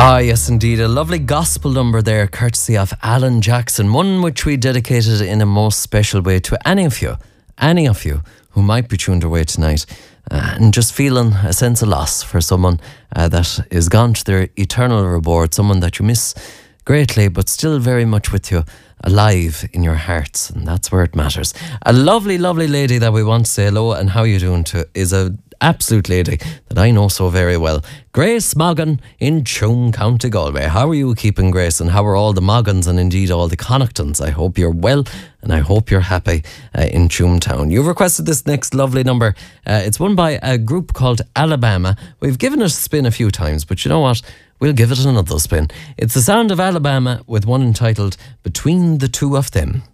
Ah, yes, indeed. A lovely gospel number there, courtesy of Alan Jackson. One which we dedicated in a most special way to any of you who might be tuned away tonight and just feeling a sense of loss for someone that is gone to their eternal reward, someone that you miss greatly, but still very much with you, alive in your hearts, and that's where it matters. A lovely, lovely lady that we want to say hello and how you doing to is a absolute lady that I know so very well, Grace Moggan in Tuam, County Galway. How are you keeping, Grace, and how are all the Moggans and indeed all the Connachtons? I hope you're well and I hope you're happy in Tuam town. You've requested this next lovely number. It's one by a group called Alabama. We've given it a spin a few times, but you know what? We'll give it another spin. It's the sound of Alabama with one entitled Between the Two of Them.